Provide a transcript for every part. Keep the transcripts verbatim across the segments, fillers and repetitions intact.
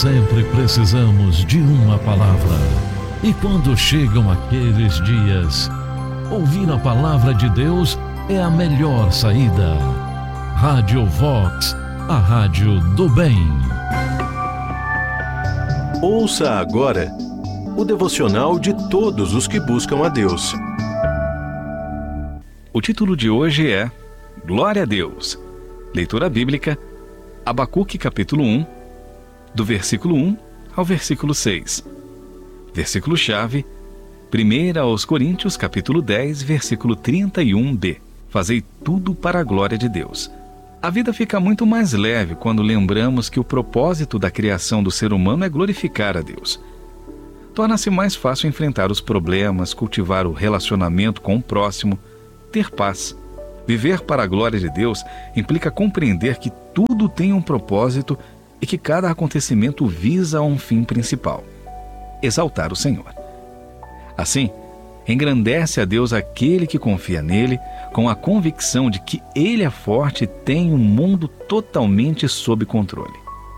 sempre precisamos de uma palavra. E quando chegam aqueles dias, ouvir a palavra de Deus é a melhor saída. Rádio Vox, a rádio do bem. Ouça agora o devocional de todos os que buscam a Deus. O título de hoje é Glória a Deus. Leitura bíblica, Abacuque capítulo um, do versículo um ao versículo seis. Versículo-chave, primeira aos Coríntios capítulo dez, versículo trinta e um b. Fazei tudo para a glória de Deus. A vida fica muito mais leve quando lembramos que o propósito da criação do ser humano é glorificar a Deus. Torna-se mais fácil enfrentar os problemas, cultivar o relacionamento com o próximo, ter paz. Viver para a glória de Deus implica compreender que tudo tem um propósito e que cada acontecimento visa a um fim principal: exaltar o Senhor. Assim, engrandece a Deus aquele que confia nele, com a convicção de que ele é forte e tem um mundo totalmente sob controle.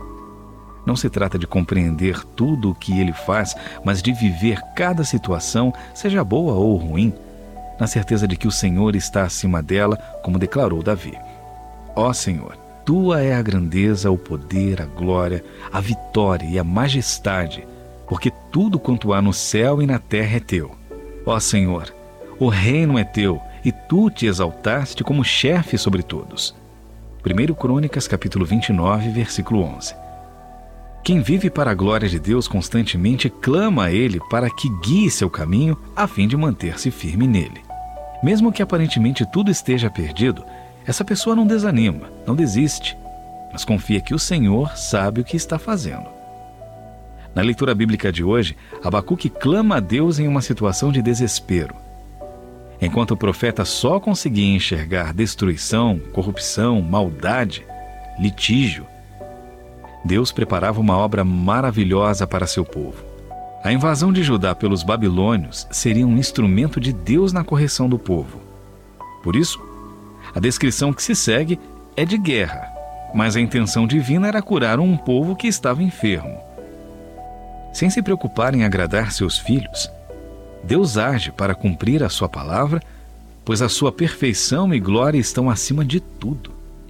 Não se trata de compreender tudo o que ele faz, mas de viver cada situação, seja boa ou ruim, na certeza de que o Senhor está acima dela, como declarou Davi. Ó Senhor, tua é a grandeza, o poder, a glória, a vitória e a majestade, porque tudo quanto há no céu e na terra é teu. Ó Senhor, o reino é teu, e tu te exaltaste como chefe sobre todos. primeira Crônicas, capítulo vinte e nove, versículo onze. Quem vive para a glória de Deus constantemente clama a Ele para que guie seu caminho a fim de manter-se firme nele. Mesmo que aparentemente tudo esteja perdido, essa pessoa não desanima, não desiste, mas confia que o Senhor sabe o que está fazendo. Na leitura bíblica de hoje, Abacuque clama a Deus em uma situação de desespero. Enquanto o profeta só conseguia enxergar destruição, corrupção, maldade, litígio, Deus preparava uma obra maravilhosa para seu povo. A invasão de Judá pelos babilônios seria um instrumento de Deus na correção do povo. Por isso, a descrição que se segue é de guerra, mas a intenção divina era curar um povo que estava enfermo. Sem se preocupar em agradar seus filhos, Deus age para cumprir a sua palavra, pois a sua perfeição e glória estão acima de tudo.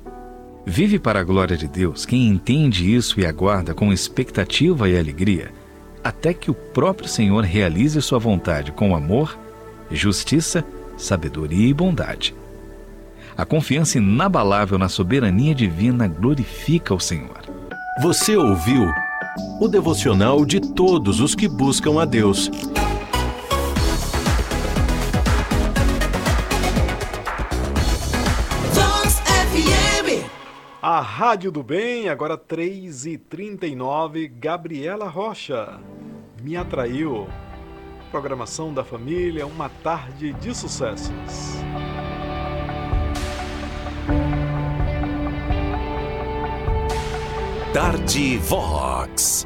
Vive para a glória de Deus quem entende isso e aguarda com expectativa e alegria, até que o próprio Senhor realize sua vontade com amor, justiça, sabedoria e bondade. A confiança inabalável na soberania divina glorifica o Senhor. Você ouviu o devocional de todos os que buscam a Deus. A Rádio do Bem, agora três e trinta e nove, Gabriela Rocha. Me atraiu. Programação da família, uma tarde de sucessos. Tarde Vox.